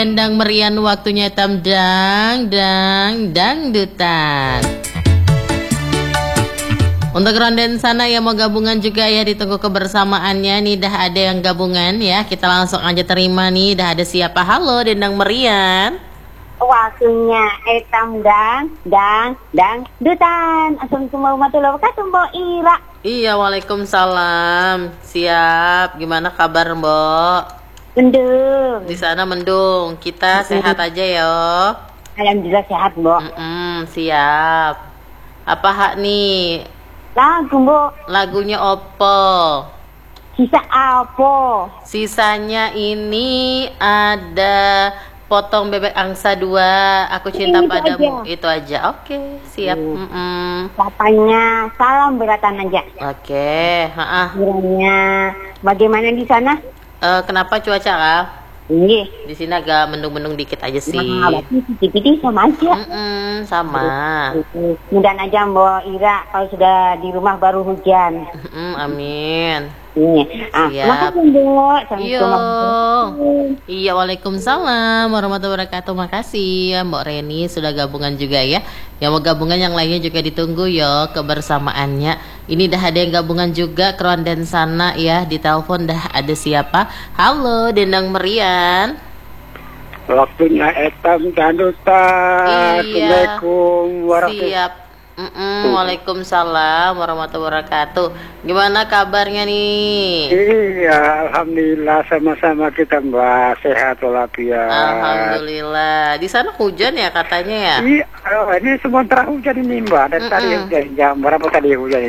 Dang merian waktunya hitam dangdutan. Untuk ronden sana yang mau gabungan juga ya, ditunggu kebersamaannya nih. Dah ada yang gabungan ya, kita langsung aja terima nih. Dah ada siapa? Halo Dendang Merian. Waktunya hitam dangdutan. Assalamualaikum warahmatullahi wabarakatuh, Mbak Ira. Iya, waalaikumsalam. Siap. Gimana kabar Mbok? Mendung. Di sana mendung. Kita sehat aja yo. Alhamdulillah sehat, Mbak. Siap. Apa hak nih? Lagu, Mbak. Lagunya opo? Sisa apa? Sisanya ini ada potong bebek angsa 2. Aku cinta Itu padamu. aja. Itu aja. Oke, siap. Papanya salam beratan aja. Oke, Kiranya bagaimana di sana? kenapa cuaca Kak? Iya. Di sini agak mendung-mendung dikit aja sih. Berarti titik-titik sama aja. Sama. Mudah aja Mbak Ira kalau sudah di rumah baru hujan. Amin. Iya. Siap. Makasih Mbak. Iya. Iya, waalaikumsalam warahmatullahi wabarakatuh. Makasih ya Mbak Reni sudah gabungan juga ya. Yang mau gabungan yang lainnya juga ditunggu yo kebersamaannya. Ini dah ada yang gabungan juga ke ronden sana ya. Di telepon dah ada siapa? Halo Dendang Merian. Waktunya hitam dangdutan. Iya. Assalamualaikum warahmatullahi Siap. Waalaikumsalam warahmatullahi wabarakatuh. Gimana kabarnya nih? Iya, alhamdulillah sama-sama kita Mbak, sehat walafiat. Alhamdulillah. Di sana hujan ya katanya ya? Iya, ini sementara hujan ini Mbak. Dan tadi hujan jam berapa tadi hujan?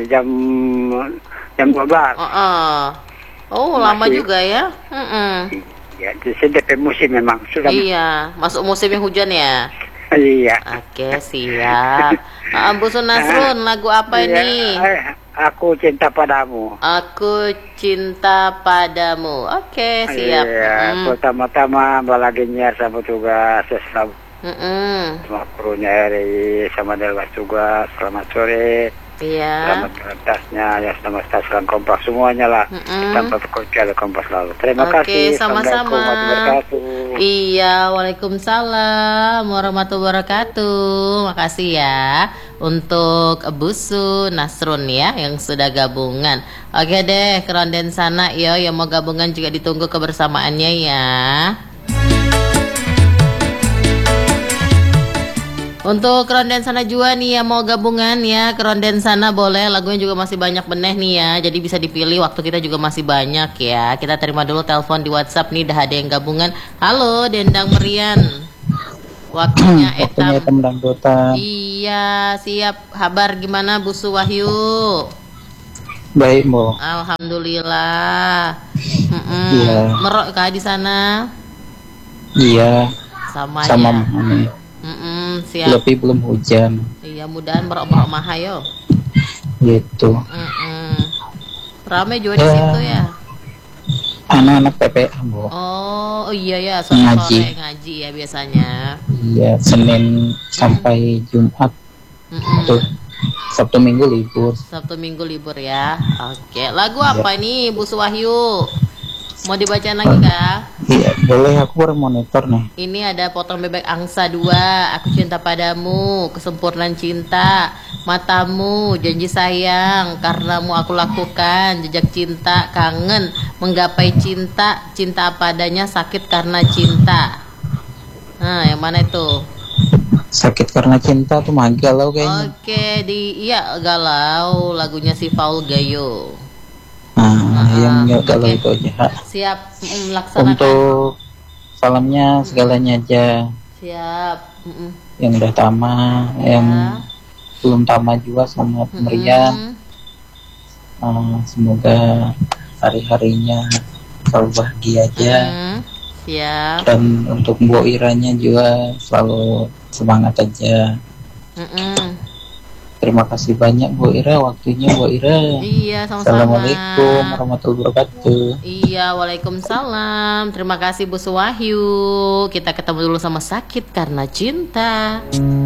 Jam 12. Oh, lama juga ya? Ya, di sini DP musim memang sudah. Iya, masuk musimnya hujan ya? Iya. Oke, siap. Bu Nasrun, lagu apa ini? Aku cinta padamu. Aku cinta padamu. Oke, siap. Iya, pertama-tama balaginya sama tugas selamat. Sama krunya Eri, sama Delwas juga. Selamat sore. Iya. Selamat atasnya, ya selamat stasiun kompas semuanya lah. Tanpa terkecuali kompas lalu. Terima kasih. Sama-sama. Assalamualaikum warahmatullahi wabarakatuh. Iya, waalaikumsalam warahmatullahi wabarakatuh. Makasih ya untuk Busu Nasrun ya yang sudah gabungan. Oke deh, ke ronden sana yo yang mau gabungan juga ditunggu kebersamaannya ya. Untuk keronden sana juga nih yang mau gabungan ya, keronden sana boleh, lagunya juga masih banyak beneh nih ya. Jadi bisa dipilih, waktu kita juga masih banyak ya. Kita terima dulu telepon di WhatsApp nih, dah ada yang gabungan. Halo Dendang Merian. Waktunya hitam dangdutan. Iya, siap. Kabar gimana Bu Wahyu? Baik, Mbak. Alhamdulillah. Iya. Merok kah di sana? Iya. Sama ya. Mami. Siap. Lebih belum hujan. Iya, mudahan merok-merok mahal yo. Gitu. Ramai juga di situ ya. Anak-anak PPA, Bu. Oh iya ya, sore-sore ngaji ya biasanya. Iya, Senin sampai Jumat. Tuh. Sabtu Minggu libur. Sabtu Minggu libur ya. Oke, lagu apa ini Bu Wahyu? Mau dibacain lagi kah? Iya, boleh, aku baru monitor nih. Ini ada potong bebek angsa 2, aku cinta padamu, kesempurnaan cinta, matamu, janji sayang, karenamu aku lakukan, jejak cinta, kangen, menggapai cinta, cinta apa adanya, sakit karena cinta. Nah, yang mana itu? Sakit karena cinta tuh mah galau kayaknya. Oke, iya galau, lagunya si Paul Gayo. Yang galau itu aja. Siap, laksanakan. Untuk salamnya segalanya aja. Siap. Yang udah tama, yang belum tama juga sama Merian. Semoga hari-harinya selalu bahagia aja. Siap. Dan untuk Mbok Iranya juga selalu semangat aja. Terima kasih banyak Bu Ira, waktunya Bu Ira. Iya, sama-sama. Assalamualaikum warahmatullahi wabarakatuh. Iya, waalaikumsalam. Terima kasih Bu Wahyu. Kita ketemu dulu sama Sakit Karena Cinta.